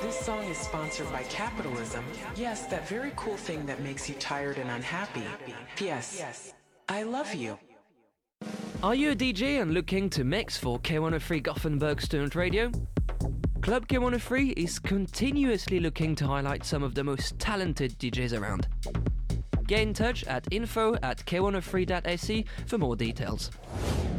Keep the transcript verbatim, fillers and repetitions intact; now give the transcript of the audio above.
this song is sponsored by capitalism, yes, that very cool thing that makes you tired and unhappy. P S. I love you. Are you a D J and looking to mix for K one oh three Gothenburg Student Radio? Club K one oh three is continuously looking to highlight some of the most talented D Js around. Get in touch at info at k one oh three dot s e for more details.